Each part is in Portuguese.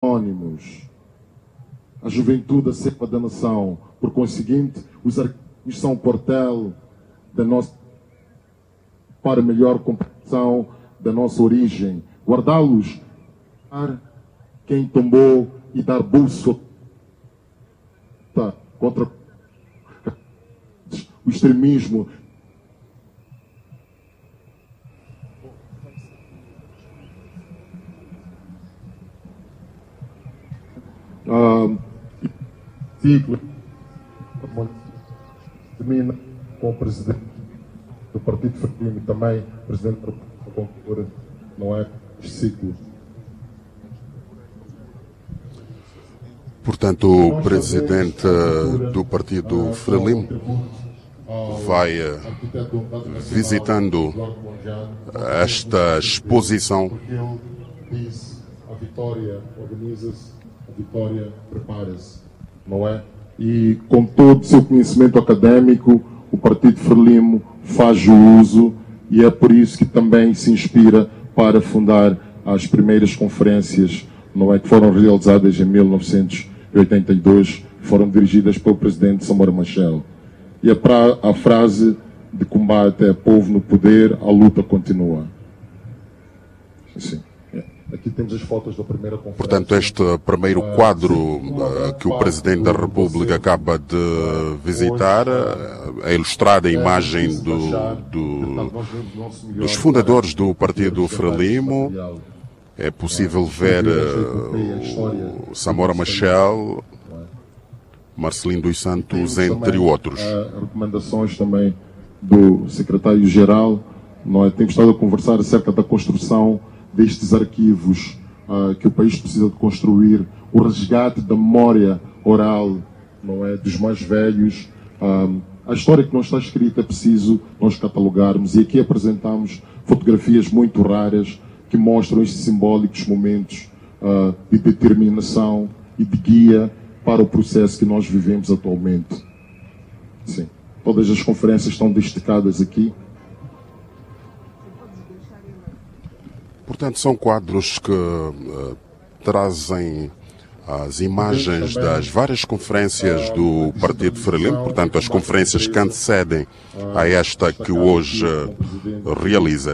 anónimos. A juventude, a cepa da nação. Por conseguinte, os arquivos são o quartel da nossa, para melhor compreensão da nossa origem. Guardá-los, quem tombou e dar bolso contra o extremismo. Ciclo termina com o presidente do Partido Frelimo e também o presidente da República, não é? Este ciclo. Portanto, o presidente do Partido Frelimo vai visitando esta exposição. Porque ele disse: a vitória organiza-se, a vitória prepara-se, não é? E com todo o seu conhecimento académico, o Partido Frelimo faz o uso, e é por isso que também se inspira para fundar as primeiras conferências, não é, que foram realizadas em 1982, foram dirigidas pelo presidente Samora Machel. E a frase de combate é: povo no poder, a luta continua. Sim. Aqui temos as fotos da primeira conferência. Portanto, este primeiro quadro que o Presidente da República acaba de visitar é ilustrada a imagem dos fundadores do Partido Frelimo. É possível ver o Samora Machel, Marcelino dos Santos, entre outros. Recomendações também do secretário-geral. Nós temos estado a conversar acerca da construção destes arquivos que o país precisa de construir, o resgate da memória oral, não é, dos mais velhos. A história que não está escrita é preciso nós catalogarmos, e aqui apresentamos fotografias muito raras que mostram estes simbólicos momentos de determinação e de guia para o processo que nós vivemos atualmente. Sim. Todas as conferências estão destacadas aqui. Portanto, são quadros que trazem as imagens das várias conferências do Partido Frelimo, portanto, as conferências que antecedem a esta que hoje realiza.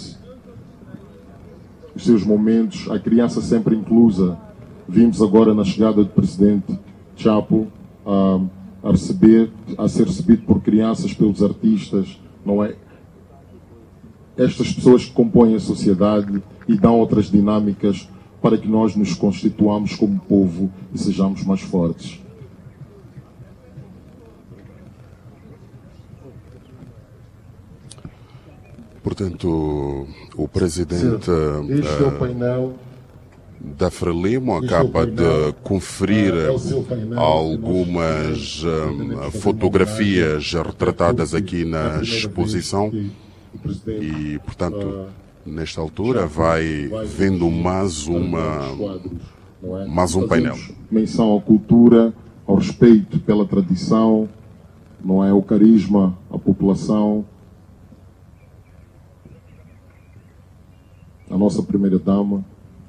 Os seus momentos, a criança sempre inclusa. Vimos agora na chegada do presidente Chapo a ser recebido por crianças, pelos artistas, não é? Estas pessoas que compõem a sociedade e dão outras dinâmicas para que nós nos constituamos como povo e sejamos mais fortes. Portanto, o presidente Este é o painel da Frelimo acaba de conferir algumas fotografias retratadas aqui na exposição e, portanto, nesta altura vai vendo mais um painel. Menção à cultura, ao respeito pela tradição, não é, o carisma, a população. A nossa primeira-dama.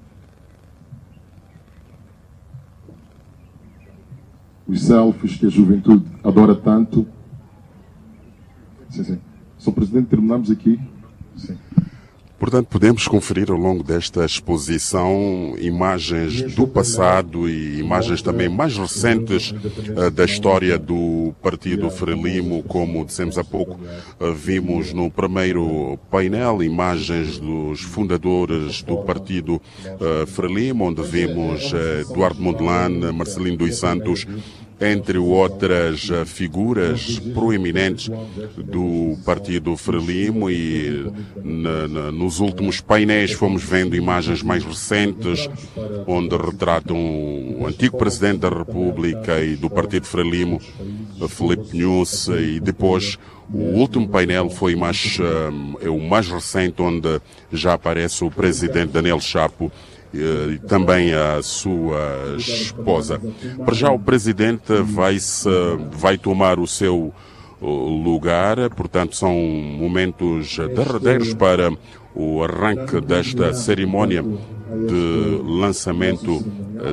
Os selfies que a juventude adora tanto. Sim, sim. Sr. Presidente, terminamos aqui. Sim. Portanto, podemos conferir ao longo desta exposição imagens do passado e imagens também mais recentes da história do Partido Frelimo. Como dissemos há pouco, vimos no primeiro painel imagens dos fundadores do Partido Frelimo, onde vimos Eduardo Mondlane, Marcelino dos Santos, entre outras figuras proeminentes do Partido Frelimo, e nos últimos painéis fomos vendo imagens mais recentes, onde retratam o antigo Presidente da República e do Partido Frelimo, Filipe Nunes, e depois o último painel foi o mais recente, onde já aparece o Presidente Daniel Chapo e também a sua esposa. Para já o Presidente vai tomar o seu lugar, portanto são momentos derradeiros para o arranque desta cerimónia de lançamento